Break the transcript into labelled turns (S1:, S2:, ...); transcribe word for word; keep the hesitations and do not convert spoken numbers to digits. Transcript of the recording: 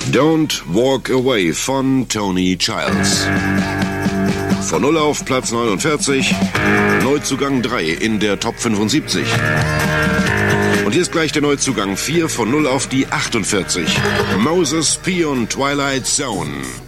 S1: Don't Walk Away von Tony Childs. Von null auf Platz neunundvierzig, Neuzugang drei in der Top fünfundsiebzig. Und hier ist gleich der Neuzugang vier von null auf die achtundvierzig. Moses P. und Twilight Zone.